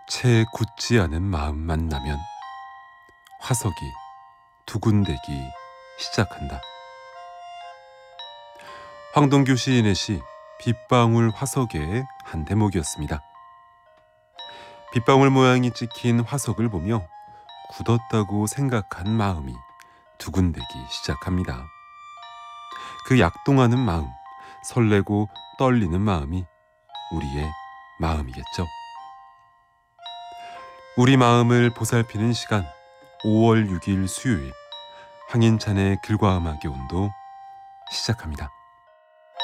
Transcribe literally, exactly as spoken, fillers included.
채 굳지 않은 마음 만나면 화석이 두근대기 시작한다. 황동규 시인의 시 빗방울 화석의 한 대목이었습니다. 빗방울 모양이 찍힌 화석을 보며 굳었다고 생각한 마음이 두근대기 시작합니다. 그 약동하는 마음, 설레고 떨리는 마음이 우리의 마음이겠죠. 우리 마음을 보살피는 시간, 오월 육일 수요일 황인찬의 글과 음악의 온도 시작합니다.